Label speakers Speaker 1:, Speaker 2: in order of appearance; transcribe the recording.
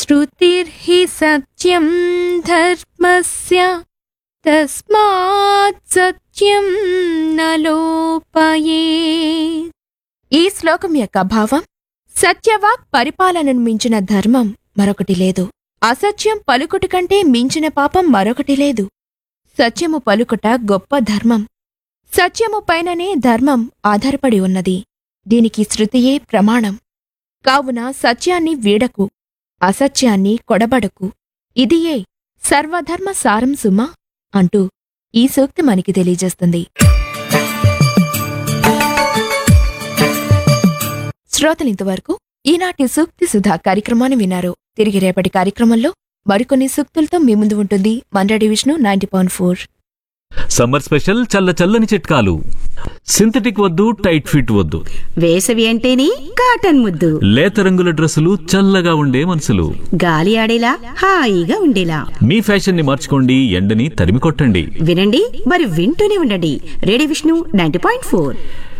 Speaker 1: श्रुतिर्हि सत्यं धर्मस्य తస్మాత్ సత్యం న లోపయేత్. ఈ శ్లోకం యొక్క భావం: సత్యవాక్ పరిపాలనను మించిన ధర్మం మరొకటి లేదు. అసత్యం పలుకుట కంటే మించిన పాపం మరొకటి లేదు. సత్యము పలుకుట గొప్ప ధర్మం. సత్యము పైననే ధర్మం ఆధారపడి ఉన్నది. దీనికి శృతియే ప్రమాణం. కావున సత్యాన్ని వీడకు, అసత్యాన్ని కొడబడకు. ఇదియే సర్వధర్మ సారం సుమా అంటూ ఈ సూక్తి మనకి తెలియజేస్తుంది. శ్రోతలింతవరకు ఈనాటి సూక్తి సుధా కార్యక్రమాన్ని విన్నారు. తిరిగి రేపటి కార్యక్రమంలో మరికొన్ని సూక్తులతో మీ ముందు ఉంటుంది మన రేడియో విష్ణు 90.4.
Speaker 2: సమ్మర్ స్పెషల్ చల్ల చల్లని చిట్కాలు. సింథటిక్ వద్దు, టైట్ ఫిట్ వద్దు.
Speaker 3: వేసవి అంటేనే కాటన్ ముద్దు.
Speaker 2: లేత రంగుల డ్రెస్సులు, చల్లగా ఉండే మనసులు.
Speaker 3: గాలి ఆడేలా, హాయిగా ఉండేలా.
Speaker 2: మీ ఫ్యాషన్ ని మార్చుకోండి, ఎండని తరిమి కొట్టండి.
Speaker 3: వినండి, మరి వింటూనే ఉండండి రేడియో విష్ణు 90.4.